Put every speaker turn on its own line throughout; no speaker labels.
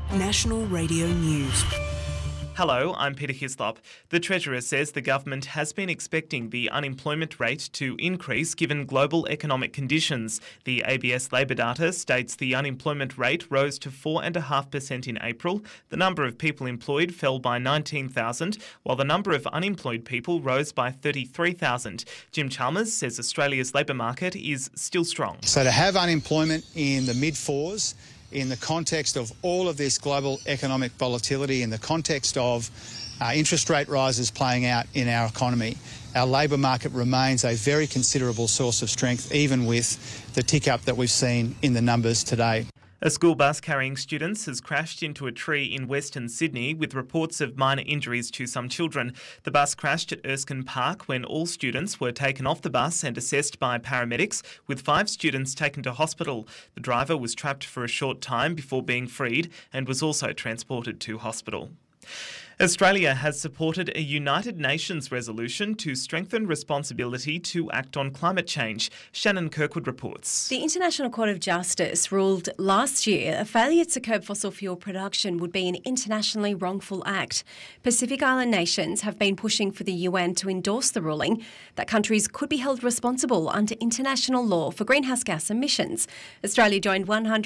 National Radio News.
Hello, I'm Peter Hislop. The Treasurer says the government has been expecting the unemployment rate to increase given global economic conditions. The ABS labour data states the unemployment rate rose to 4.5% in April. The number of people employed fell by 19,000, while the number of unemployed people rose by 33,000. Jim Chalmers says Australia's labour market is still strong.
So to have unemployment in the mid-fours, in the context of all of this global economic volatility, in the context of interest rate rises playing out in our economy, our labour market remains a very considerable source of strength, even with the tick-up that we've seen in the numbers today.
A school bus carrying students has crashed into a tree in Western Sydney with reports of minor injuries to some children. The bus crashed at Erskine Park when all students were taken off the bus and assessed by paramedics, with 5 students taken to hospital. The driver was trapped for a short time before being freed and was also transported to hospital. Australia has supported a United Nations resolution to strengthen responsibility to act on climate change. Shannon Kirkwood reports.
The International Court of Justice ruled last year a failure to curb fossil fuel production would be an internationally wrongful act. Pacific Island nations have been pushing for the UN to endorse the ruling that countries could be held responsible under international law for greenhouse gas emissions. Australia joined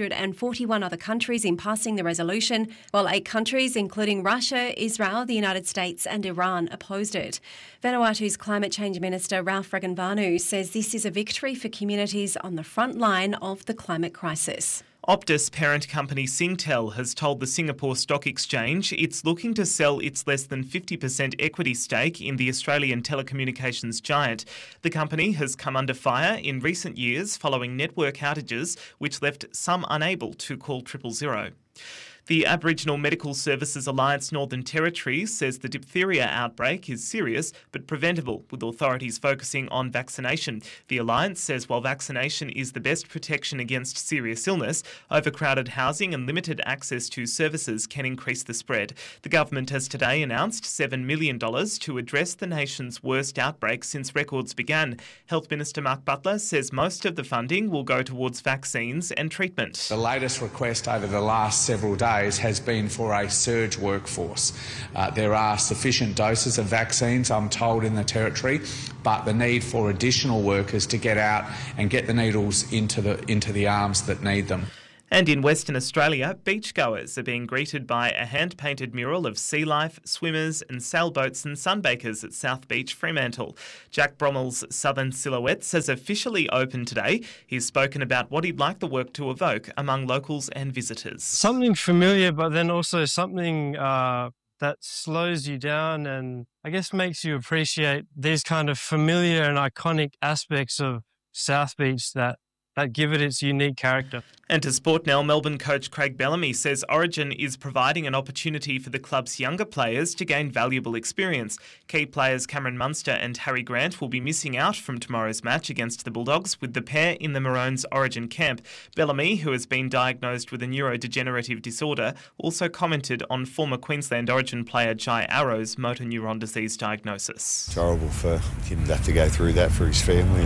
141 other countries in passing the resolution, while 8 countries, including Russia, Israel, the United States and Iran, opposed it. Vanuatu's Climate Change Minister Ralph Raganvanu says this is a victory for communities on the front line of the climate crisis.
Optus parent company Singtel has told the Singapore Stock Exchange it's looking to sell its less than 50% equity stake in the Australian telecommunications giant. The company has come under fire in recent years following network outages, which left some unable to call 000. The Aboriginal Medical Services Alliance Northern Territory says the diphtheria outbreak is serious but preventable, with authorities focusing on vaccination. The Alliance says while vaccination is the best protection against serious illness, overcrowded housing and limited access to services can increase the spread. The government has today announced $7 million to address the nation's worst outbreak since records began. Health Minister Mark Butler says most of the funding will go towards vaccines and treatment.
The latest request over the last several days has been for a surge workforce. There are sufficient doses of vaccines, I'm told, in the Territory, but the need for additional workers to get out and get the needles into the arms that need them.
And in Western Australia, beachgoers are being greeted by a hand-painted mural of sea life, swimmers and sailboats and sunbakers at South Beach, Fremantle. Jack Brommel's Southern Silhouettes has officially opened today. He's spoken about what he'd like the work to evoke among locals and visitors.
Something familiar, but then also something that slows you down and I guess makes you appreciate these kind of familiar and iconic aspects of South Beach that give it its unique character.
And to sport now, Melbourne coach Craig Bellamy says Origin is providing an opportunity for the club's younger players to gain valuable experience. Key players Cameron Munster and Harry Grant will be missing out from tomorrow's match against the Bulldogs, with the pair in the Maroons' Origin camp. Bellamy, who has been diagnosed with a neurodegenerative disorder, also commented on former Queensland Origin player Jai Arrow's motor neuron disease diagnosis.
It's horrible for him to have to go through that for his family.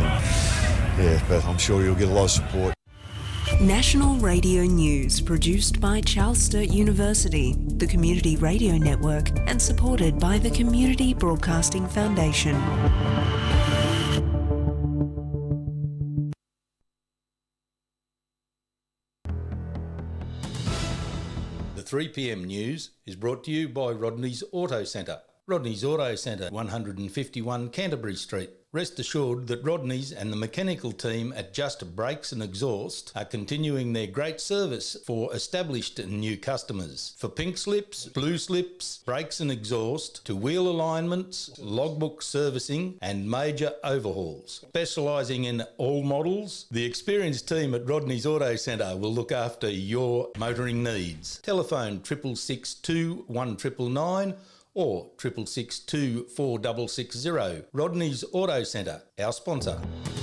But I'm sure you'll get a lot of support.
National Radio News, produced by Charles Sturt University, the Community Radio Network, and supported by the Community Broadcasting Foundation.
The 3 p.m. news is brought to you by Rodney's Auto Centre. Rodney's Auto Centre, 151 Canterbury Street. Rest assured that Rodney's and the mechanical team at Just Brakes and Exhaust are continuing their great service for established and new customers. For pink slips, blue slips, brakes and exhaust, to wheel alignments, logbook servicing and major overhauls. Specialising in all models, the experienced team at Rodney's Auto Centre will look after your motoring needs. Telephone 662 1999 or 662 4660. Rodney's Auto Centre, our sponsor.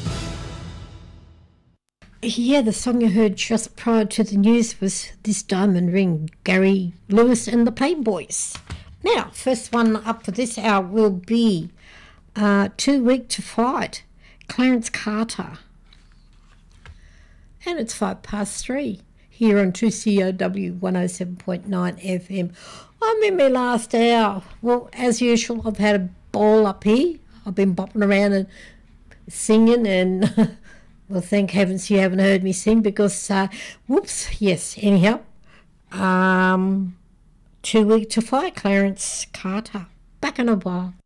Yeah, the song you heard just prior to the news was This Diamond Ring, Gary Lewis and the Playboys. Now, first one up for this hour will be Too Weak to Fight, Clarence Carter. And it's 3:05. here on 2COW 107.9 FM. I'm in my last hour. Well, as usual, I've had a ball up here. I've been bopping around and singing, and well, thank heavens you haven't heard me sing because, whoops, yes, anyhow. Too weak to fight, Clarence Carter. Back in a while.